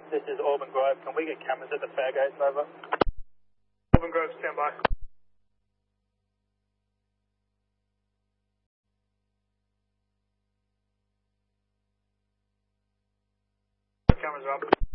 This is Auburn Grove. Can we get cameras at the fare gates, over? Auburn Grove, stand by. Cameras are up.